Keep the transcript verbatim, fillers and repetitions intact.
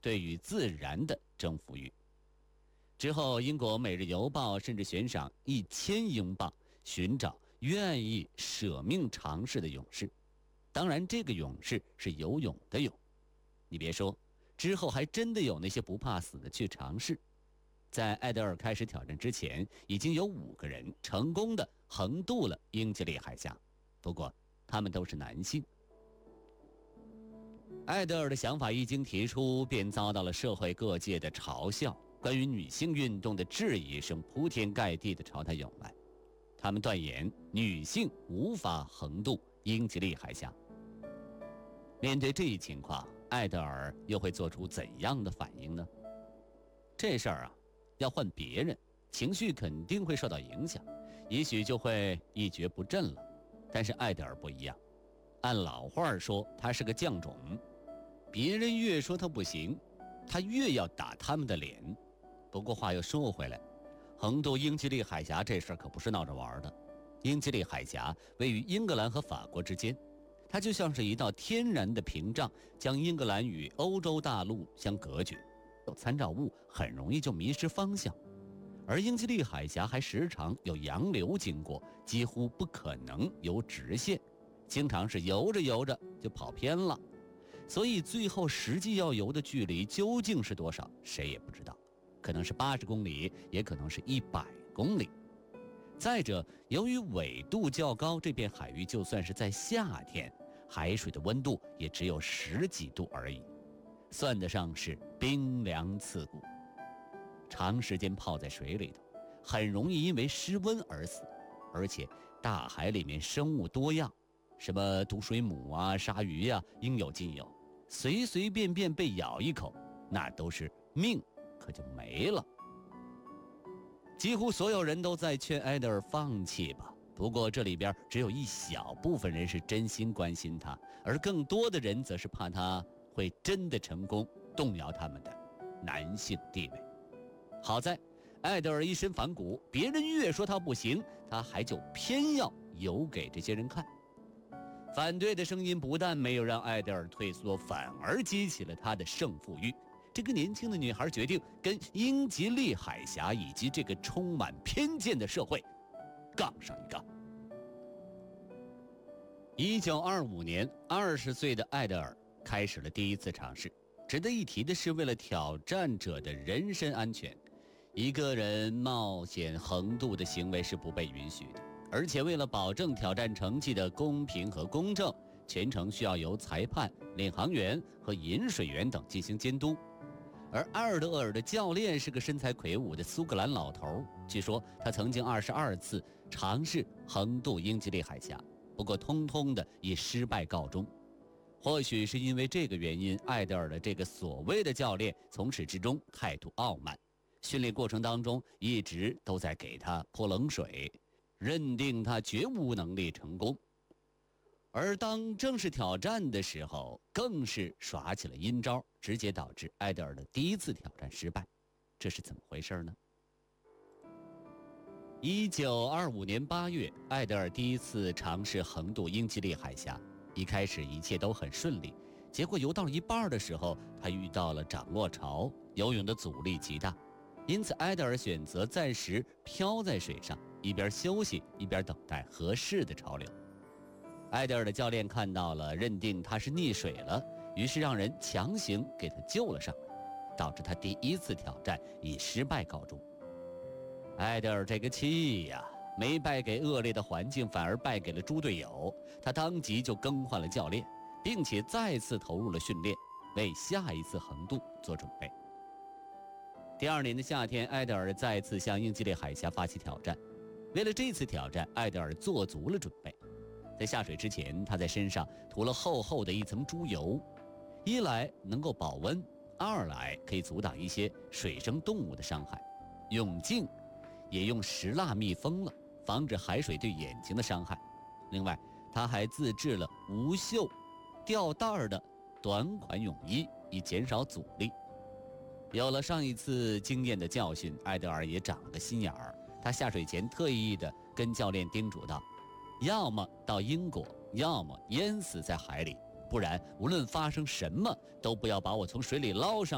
对于自然的征服欲。之后，英国《每日邮报》甚至悬赏一千英镑寻找愿意舍命尝试的勇士。当然，这个勇士是游泳的泳。你别说，之后还真的有那些不怕死的去尝试。在艾德尔开始挑战之前，已经有五个人成功的横渡了英吉利海峡，不过他们都是男性。艾德尔的想法一经提出，便遭到了社会各界的嘲笑，关于女性运动的质疑声铺天盖地地朝他涌来。他们断言女性无法横渡英吉利海峡。面对这一情况，艾德尔又会做出怎样的反应呢？这事儿啊，要换别人，情绪肯定会受到影响，也许就会一蹶不振了。但是艾德尔不一样，按老话说，他是个犟种，别人越说他不行，他越要打他们的脸。不过话又说回来，横渡英吉利海峡这事儿可不是闹着玩的。英吉利海峡位于英格兰和法国之间，它就像是一道天然的屏障，将英格兰与欧洲大陆相隔绝。有参照物很容易就迷失方向，而英吉利海峡还时常有洋流经过，几乎不可能有直线，经常是游着游着就跑偏了。所以最后实际要游的距离究竟是多少，谁也不知道，可能是八十公里，也可能是一百公里。再者，由于纬度较高，这片海域就算是在夏天，海水的温度也只有十几度而已，算得上是冰凉刺骨。长时间泡在水里头，很容易因为失温而死。而且大海里面生物多样，什么毒水母啊、鲨鱼啊，应有尽有，随随便便被咬一口，那都是命可就没了。几乎所有人都在劝艾德尔放弃吧，不过这里边只有一小部分人是真心关心他，而更多的人则是怕他会真的成功动摇他们的男性地位。好在艾德尔一身反骨，别人越说他不行，他还就偏要游给这些人看。反对的声音不但没有让艾德尔退缩，反而激起了他的胜负欲。这个年轻的女孩决定跟英吉利海峡以及这个充满偏见的社会杠上一杠。一九二五年，二十岁的艾德尔开始了第一次尝试。值得一提的是，为了挑战者的人身安全，一个人冒险横渡的行为是不被允许的，而且为了保证挑战成绩的公平和公正，全程需要由裁判、领航员和引水员等进行监督。而埃尔德尔的教练是个身材魁梧的苏格兰老头，据说他曾经二十二次尝试横渡英吉利海峡，不过通通的以失败告终。或许是因为这个原因，艾德尔的这个所谓的教练从始至终态度傲慢，训练过程当中一直都在给他泼冷水，认定他绝无能力成功。而当正式挑战的时候，更是耍起了阴招，直接导致艾德尔的第一次挑战失败。这是怎么回事呢？一九二五年八月，艾德尔第一次尝试横渡英吉利海峡，一开始一切都很顺利，结果游到一半的时候，他遇到了涨落潮，游泳的阻力极大，因此艾德尔选择暂时漂在水上，一边休息一边等待合适的潮流。艾德尔的教练看到了，认定他是溺水了，于是让人强行给他救了上来，导致他第一次挑战以失败告终。艾德尔这个气呀，没败给恶劣的环境，反而败给了猪队友。他当即就更换了教练，并且再次投入了训练，为下一次横渡做准备。第二年的夏天，艾德尔再次向英吉利海峡发起挑战。为了这次挑战，艾德尔做足了准备。在下水之前，他在身上涂了厚厚的一层猪油，一来能够保温，二来可以阻挡一些水生动物的伤害。泳镜也用石蜡密封了，防止海水对眼睛的伤害。另外，他还自制了无袖吊带的短款泳衣，以减少阻力。有了上一次经验的教训，艾德尔也长了个心眼儿。他下水前特意的跟教练叮嘱道，要么到英国，要么淹死在海里，不然无论发生什么都不要把我从水里捞上